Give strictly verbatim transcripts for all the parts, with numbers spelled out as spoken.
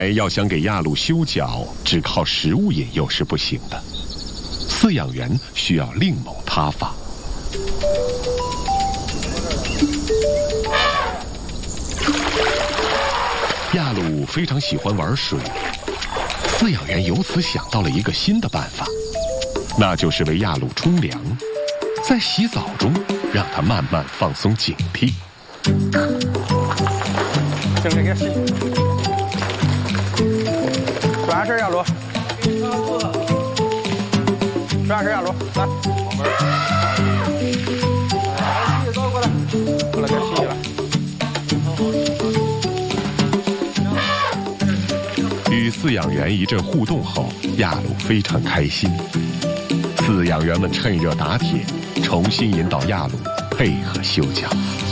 要想给亚鲁修脚，只靠食物引诱是不行的，饲养员需要另谋他法。亚鲁非常喜欢玩水，饲养员由此想到了一个新的办法，那就是为亚鲁冲凉，在洗澡中让他慢慢放松警惕。 就这个洗，转下身，亚鲁。转下身，亚鲁，来。来，洗澡过来，过来给洗了。 与饲养员一阵互动后，亚鲁非常开心。饲养员们趁热打铁，重新引导亚鲁配合修脚。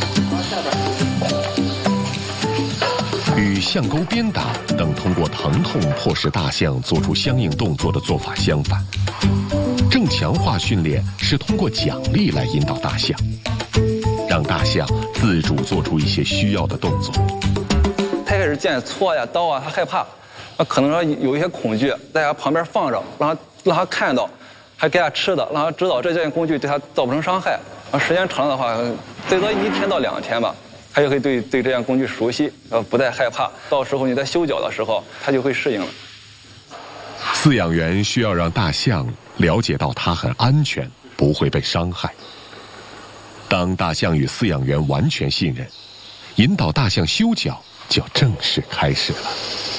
与象钩鞭打等通过疼痛迫使大象做出相应动作的做法相反，正强化训练是通过奖励来引导大象，让大象自主做出一些需要的动作。 他开始见错呀、刀啊，他害怕，可能说有一些恐惧，在他旁边放着，让他让他看到，还给他吃的，让他知道这件工具对他造不成伤害。时间长了的话，最多一天到两天吧。他就可以对对这样工具熟悉，呃，不再害怕。到时候你在修脚的时候，他就会适应了。 饲养员需要让大象了解到它很安全，不会被伤害。当大象与饲养员完全信任，引导大象修脚就正式开始了。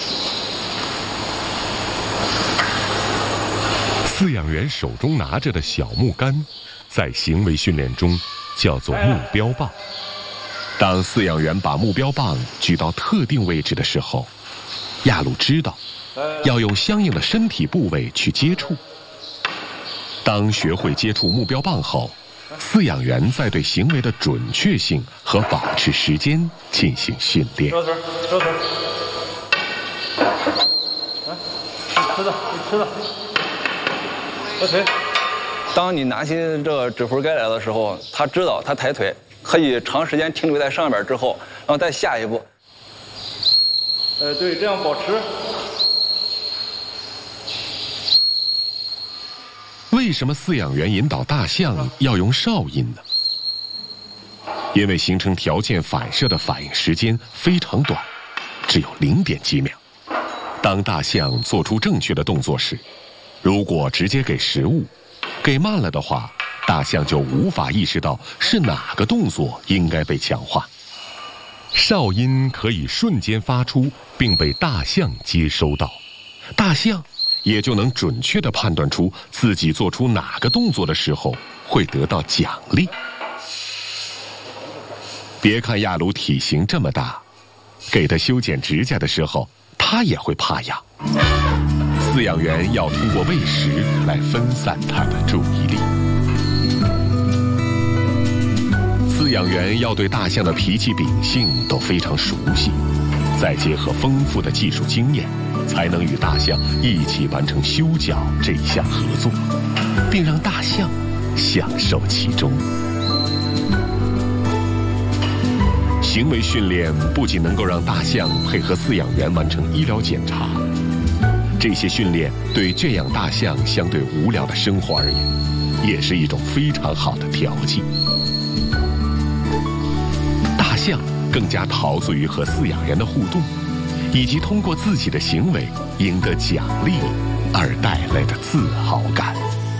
饲养员手中拿着的小木杆，在行为训练中叫做目标棒。当饲养员把目标棒举到特定位置的时候，亚鲁知道要用相应的身体部位去接触。当学会接触目标棒后，饲养员在对行为的准确性和保持时间进行训练。 收腿，收腿。来，吃的，吃的。抬腿。 当你拿起这个指腹盖来的时候，他知道他抬腿可以长时间停留在上边之后，然后再下一步。 呃，对，这样保持。 为什么饲养员引导大象要用哨音呢？因为形成条件反射的反应时间非常短，只有零点几秒。当大象做出正确的动作时，如果直接给食物，给慢了的话，大象就无法意识到是哪个动作应该被强化。哨音可以瞬间发出，并被大象接收到，大象也就能准确地判断出自己做出哪个动作的时候会得到奖励。别看亚鲁体型这么大，给他修剪指甲的时候，他也会怕痒。饲养员要通过喂食来分散他的注意力。饲养员要对大象的脾气秉性都非常熟悉，再结合丰富的技术经验，才能与大象一起完成修脚这一项合作，并让大象享受其中。行为训练不仅能够让大象配合饲养员完成医疗检查，这些训练对圈养大象相对无聊的生活而言，也是一种非常好的调剂。大象更加陶醉于和饲养员的互动，以及通过自己的行为赢得奖励而带来的自豪感。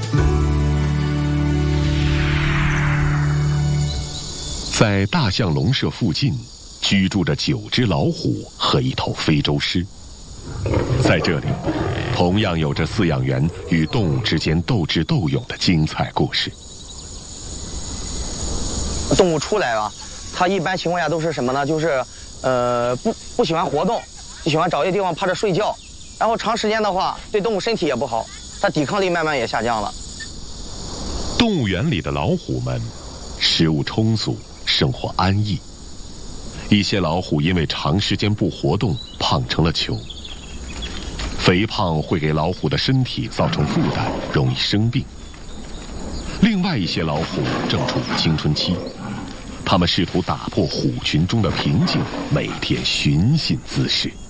在大象笼舍附近，居住着九只老虎和一头非洲狮。在这里，同样有着饲养员与动物之间斗智斗勇的精彩故事。 动物出来啊，它一般情况下都是什么呢？就是，呃，不不喜欢活动，喜欢找一个地方趴着睡觉，然后长时间的话，对动物身体也不好，它抵抗力慢慢也下降了。 动物园里的老虎们，食物充足，生活安逸。一些老虎因为长时间不活动，胖成了球。肥胖会给老虎的身体造成负担，容易生病。另外一些老虎正处于青春期，他们试图打破虎群中的平静，每天寻衅滋事。